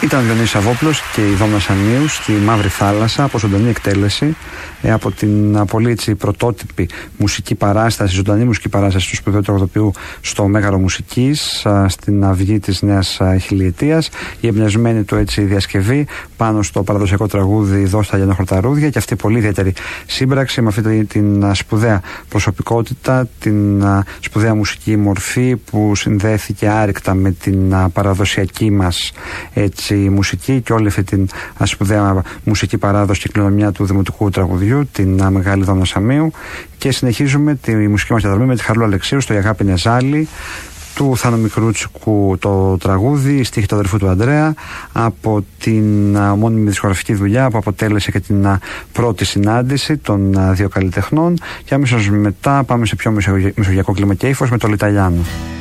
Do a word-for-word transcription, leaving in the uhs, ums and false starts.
Ήταν ο Διονύσης Σαββόπουλος και η Δόμνα Σαμίου στη Μαύρη Θάλασσα από ζωντανή εκτέλεση, ε, από την πολύ έτσι, πρωτότυπη μουσική παράσταση, ζωντανή μουσική παράσταση του σπουδαίου τραγουδοποιού στο Μέγαρο Μουσικής, α, στην αυγή της νέας χιλιετίας. Η εμπνευσμένη του έτσι διασκευή πάνω στο παραδοσιακό τραγούδι «Δώστα για ένα χορταρούδια», και αυτή η πολύ ιδιαίτερη σύμπραξη με αυτή την α, σπουδαία προσωπικότητα, την α, σπουδαία μουσική μορφή που συνδέθηκε άρρηκτα με την α, παραδοσιακή μας έτσι, μουσική και όλη αυτή την α, σπουδαία μουσική παράδοση και κληρονομιά του δημοτικού τραγουδιού, την α, Μεγάλη Δόμνα Σαμίου. Και συνεχίζουμε τη μουσική μας διαδρομή με τη Χαρούλα Αλεξίου στο «Η αγάπη είναι ζάλι», του Θάνο Μικρούτσικου το τραγούδι, η στίχη του αδερφού του Ανδρέα, από την ομώνυμη δισκογραφική δουλειά που αποτέλεσε και την α, πρώτη συνάντηση των α, δύο καλλιτεχνών. Και αμέσως μετά πάμε σε πιο μεσογειακό κλίμα και ύφος με το Λιταλιάνο.